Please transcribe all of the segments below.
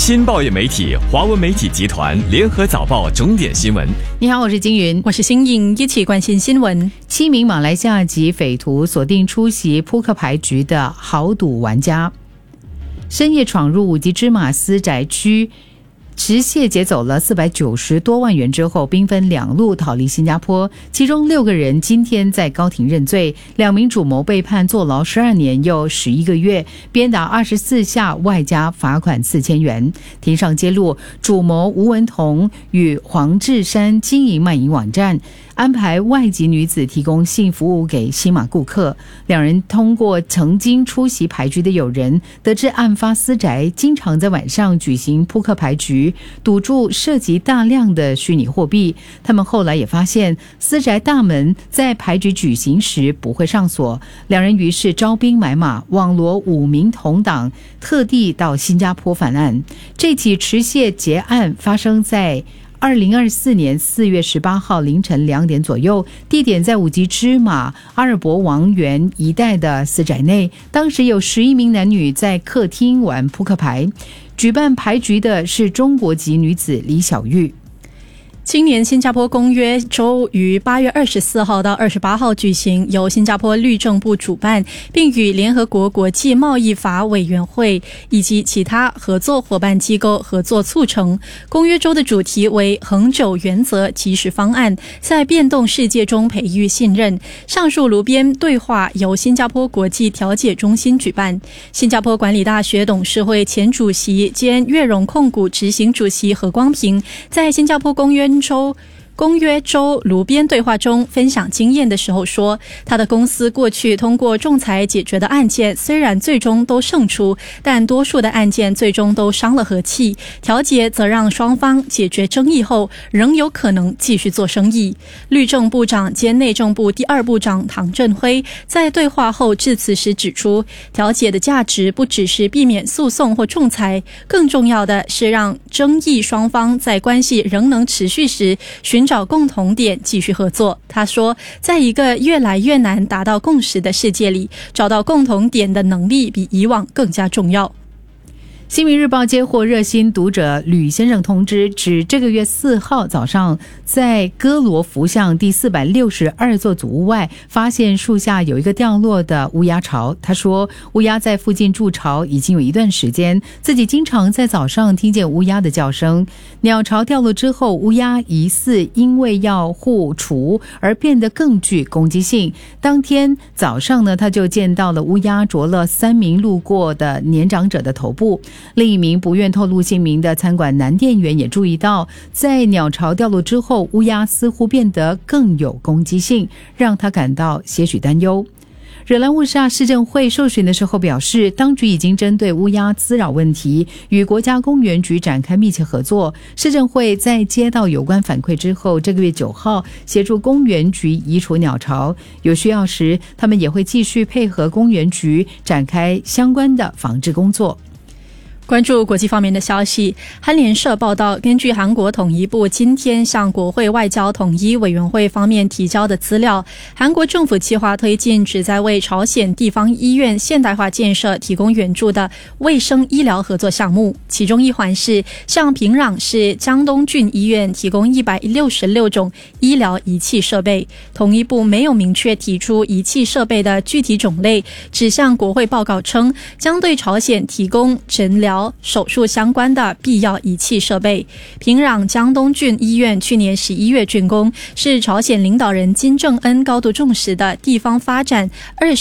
新报业媒体华文媒体集团联合早报重点新闻。 你好，我是金云， 我是新颖，一起关心新闻。 7名马来西亚籍匪徒锁定出席扑克牌局的豪赌玩家，深夜闯入五级芝马斯宅区，持械劫走了490多万元之后，兵分2路逃离新加坡。其中6个人今天在高庭认罪，2名主谋被判坐牢12年又11个月，鞭打24下，外加罚款4000元。庭上揭露，主谋吴文彤与黄志山经营卖淫网站，安排外籍女子提供性服务给新马顾客。2人通过曾经出席牌局的友人，得知案发私宅经常在晚上举行扑克牌局，赌注涉及大量的虚拟货币。他们后来也发现，私宅大门在牌局举行时不会上锁。2人于是招兵买马，网罗5名同党，特地到新加坡犯案。这起持械劫案发生在2024年4月18号凌晨2点左右，地点在五级芝马阿尔伯王园一带的私宅内。当时有11名男女在客厅玩扑克牌，举办牌局的是中国籍女子李小玉。 今年新加坡公约周于8月24号到28号举行，由新加坡律政部主办，并与联合国国际贸易法委员会以及其他合作伙伴机构合作促成。公约周的主题为恒久原则及时方案，在变动世界中培育信任。上述炉边对话由新加坡国际调解中心举办。新加坡管理大学董事会前主席兼悦荣控股执行主席何光平在新加坡公约周炉边对话中分享经验的时候说，他的公司过去通过仲裁解决的案件虽然最终都胜出，但多数的案件最终都伤了和气，调解则让双方解决争议后仍有可能继续做生意。律政部长兼内政部第2部长唐振辉在对话后致辞时指出，调解的价值不只是避免诉讼或仲裁，更重要的是让争议双方在关系仍能持续时寻找共同点继续合作。他说，在一个越来越难达到共识的世界里，找到共同点的能力比以往更加重要。 新民日报接获热心读者吕先生通知，指这个月4号早上在歌罗福巷第462座祖屋外发现树下有一个掉落的乌鸦巢。他说，乌鸦在附近筑巢已经有一段时间，自己经常在早上听见乌鸦的叫声。鸟巢掉落之后，乌鸦疑似因为要护雏而变得更具攻击性。当天早上呢，他就见到了乌鸦啄了3名路过的年长者的头部。另一名不愿透露姓名的餐馆男店员也注意到，在鸟巢掉落之后，乌鸦似乎变得更有攻击性，让他感到些许担忧。惹兰乌萨市政会受询的时候表示，当局已经针对乌鸦滋扰问题与国家公园局展开密切合作。市政会在接到有关反馈之后，这个月9号协助公园局移除鸟巢，有需要时他们也会继续配合公园局展开相关的防治工作。 关注国际方面的消息，韩联社报道，根据韩国统一部今天向国会外交统一委员会方面提交的资料，韩国政府计划推进旨在为朝鲜地方医院现代化建设提供援助的卫生医疗合作项目，其中一环是向平壤市江东郡医院提供166种医疗仪器设备。统一部没有明确提出仪器设备的具体种类，只向国会报告称将对朝鲜提供诊疗手术相关的必要仪器设备。平壤江东郡医院去年11月竣工，是朝鲜领导人金正恩高度重视的地方发展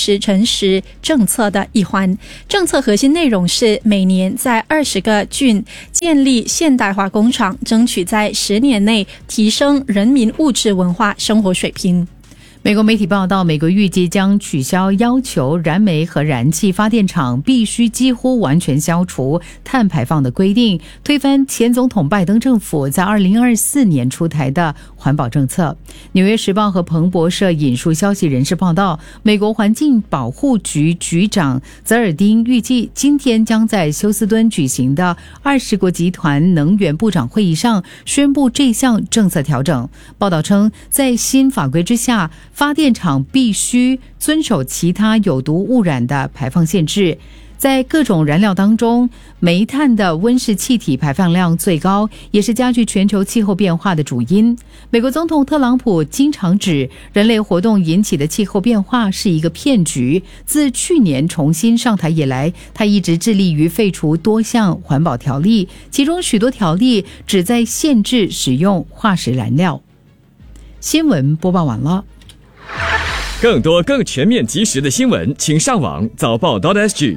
20×10政策的一环。政策核心内容是每年在20个郡建立现代化工厂，争取在10年内提升人民物质文化生活水平。 美国媒体报道，美国预计将取消要求燃煤和燃气发电厂必须几乎完全消除碳排放的规定，推翻前总统拜登政府在2024年出台的环保政策。纽约时报和彭博社引述消息人士报道，美国环境保护局局长泽尔丁预计今天将在休斯敦举行的20国集团能源部长会议上宣布这项政策调整。报道称，在新法规之下，发电厂必须遵守其他有毒污染的排放限制。 在各种燃料当中，煤炭的温室气体排放量最高，也是加剧全球气候变化的主因。美国总统特朗普经常指，人类活动引起的气候变化是一个骗局。自去年重新上台以来，他一直致力于废除多项环保条例，其中许多条例旨在限制使用化石燃料。新闻播报完了。 更多更全面及时的新闻，请上网早报.sg。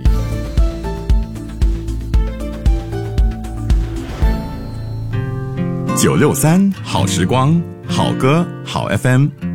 963好时光，好歌好 FM。